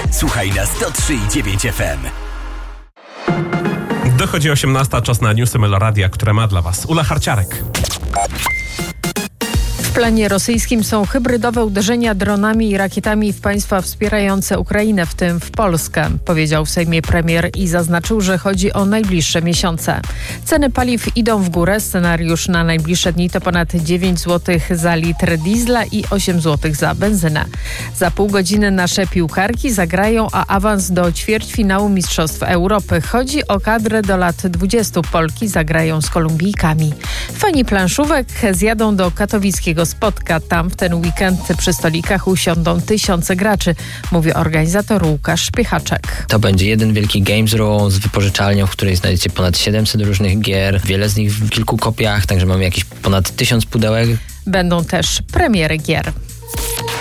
Słuchaj na 103,9 FM. Dochodzi 18, czas na newsy Meloradia, które ma dla Was Ula Harciarek. W planie rosyjskim są hybrydowe uderzenia dronami i rakietami w państwa wspierające Ukrainę, w tym w Polskę, powiedział w Sejmie premier i zaznaczył, że chodzi o najbliższe miesiące. Ceny paliw idą w górę. Scenariusz na najbliższe dni to ponad 9 zł za litr diesla i 8 zł za benzynę. Za pół godziny nasze piłkarki zagrają, a awans do ćwierćfinału Mistrzostw Europy. Chodzi o kadrę do lat 20. Polki zagrają z Kolumbijkami. Fani planszówek zjadą do katowickiego Spotka. Tam w ten weekend przy stolikach usiądą tysiące graczy, mówi organizator Łukasz Szpychaczek. To będzie jeden wielki Games Room z wypożyczalnią, w której znajdziecie ponad 700 różnych gier, wiele z nich w kilku kopiach, także mamy jakieś ponad 1000 pudełek. Będą też premiery gier.